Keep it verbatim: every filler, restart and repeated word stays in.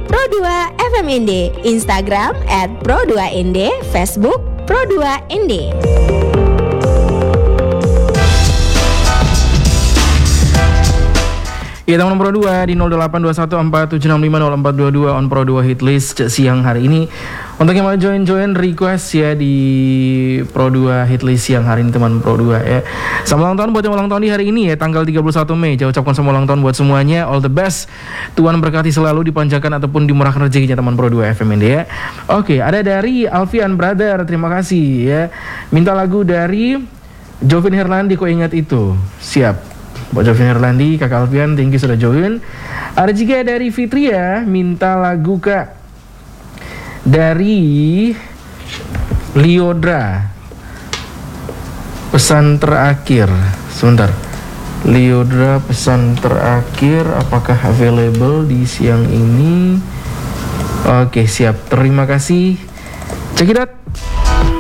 Pro dua F M N D, Instagram at Pro dua N D, Facebook Pro dua N D. Ya, teman Pro dua di nol delapan dua satu empat tujuh enam lima nol empat dua dua on Pro dua Hitlist siang hari ini. Untuk yang mau join-join request ya di Pro dua Hitlist siang hari ini teman Pro dua ya. Selamat ulang tahun buat yang ulang tahun di hari ini ya, tanggal tiga puluh satu Mei. Saya ucapkan selamat ulang tahun buat semuanya. All the best. Tuhan berkati selalu, dipanjangkan ataupun dimurahkan rezekinya teman Pro dua F M N D ya. Oke, ada dari Alfian Brother, terima kasih ya. Minta lagu dari Jovin Herlandi, kok ingat itu. Siap. Buat Jovin Herlandi, Kakak Alfian, thank you sudah join. Ada juga dari Fitria, minta lagu Kak dari Liodra, pesan terakhir. Sebentar, Liodra pesan terakhir, apakah available di siang ini? Oke, siap, terima kasih. Check it out.